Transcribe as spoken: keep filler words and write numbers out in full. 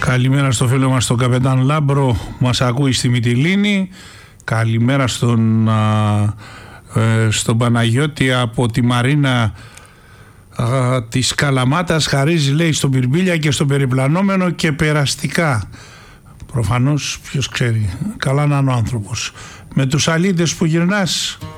Καλημέρα στο φίλο μας τον Καπετάν Λάμπρο, μας ακούει στη Μυτιλήνη. Καλημέρα στον, α, ε, στον Παναγιώτη από τη Μαρίνα α, της Καλαμάτας. Χαρίζει, λέει, στον Πυρμπίλια και στον περιπλανόμενο και περαστικά. Προφανώς, ποιος ξέρει, καλά να είναι ο άνθρωπος. Με τους αλήτες που γυρνάς.